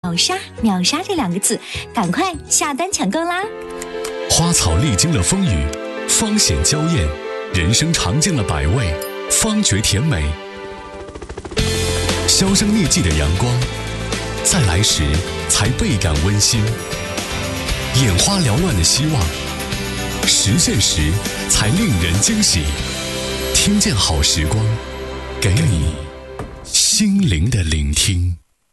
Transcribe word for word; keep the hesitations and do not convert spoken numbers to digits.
秒杀秒杀这两个字，赶快下单抢购啦！ 花草历经了风雨，方显娇艳；人生尝尽了百味，方觉甜美。销声匿迹的阳光，再来时才倍感温馨；眼花缭乱的希望，实现时才令人惊喜。听见好时光，给你心灵的聆听。